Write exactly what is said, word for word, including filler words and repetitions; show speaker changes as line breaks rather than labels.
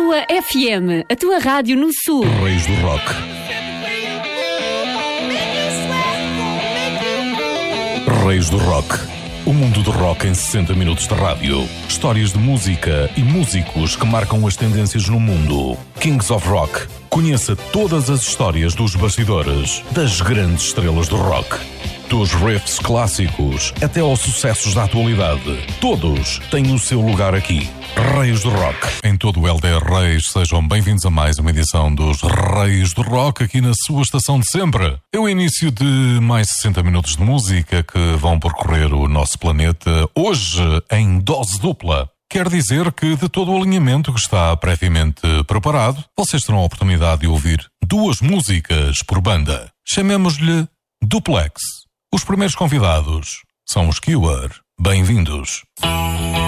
tua F M, a tua rádio no Sul.
Reis do Rock. Reis do Rock. O mundo do rock em sessenta minutos de rádio. Histórias de música e músicos que marcam as tendências no mundo. Kings of Rock. Conheça todas as histórias dos bastidores das grandes estrelas do rock. Dos riffs clássicos até aos sucessos da atualidade. Todos têm o seu lugar aqui. Reis do Rock. Em todo o L D R Reis, sejam bem-vindos a mais uma edição dos Reis do Rock aqui na sua estação de sempre. É o início de mais sessenta minutos de música que vão percorrer o nosso planeta, hoje em dose dupla. Quer dizer que de todo o alinhamento que está previamente preparado, vocês terão a oportunidade de ouvir duas músicas por banda. Chamemos-lhe Duplex. Os primeiros convidados são os Cure. Bem-vindos.